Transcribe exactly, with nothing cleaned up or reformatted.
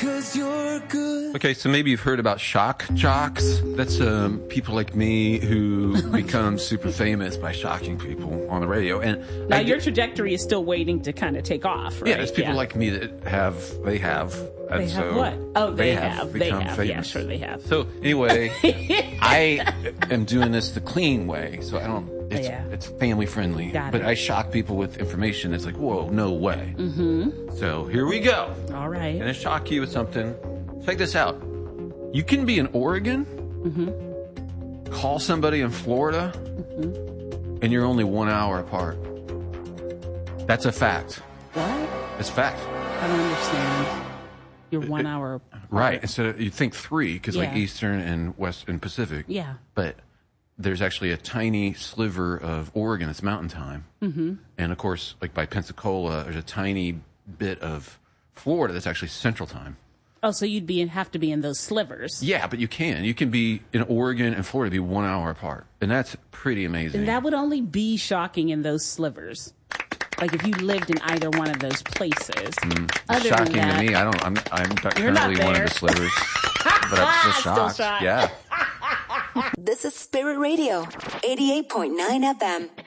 'cause you're good. Okay, so maybe you've heard about shock jocks. That's um, people like me who become super famous by shocking people on the radio. And now I your do, trajectory is still waiting to kind of take off, right? Yeah, there's people yeah. like me that have, they have. They and have so what? Oh, they, they have. have. They become have. famous. Yeah, sure they have. So anyway, I am doing this the clean way, so I don't. It's, Yeah. it's family friendly, Got but it. I shock people with information that's like, whoa, no way. Mm-hmm. So here we go. All right. I'm gonna shock you with something. Check this out. You can be in Oregon, Mm-hmm. call somebody in Florida, Mm-hmm. and you're only one hour apart. That's a fact. What? It's a fact. I don't understand. You're one hour apart. Right. Instead of, you think three, because like Yeah. Eastern and West and Pacific. Yeah. But there's actually a tiny sliver of Oregon that's mountain time. Mm-hmm. And of course, like by Pensacola, there's a tiny bit of Florida that's actually central time. Oh, so you'd be in, have to be in those slivers. Yeah, but you can. You can be in Oregon and Florida be one hour apart. And that's pretty amazing. And that would only be shocking in those slivers. Like if you lived in either one of those places. Mm, Other shocking than that, to me. I don't I'm I'm not You're not currently one of there. the slivers. But I'm still Still shocked. shocked. Yeah. This is Spirit Radio, eighty-eight point nine F M.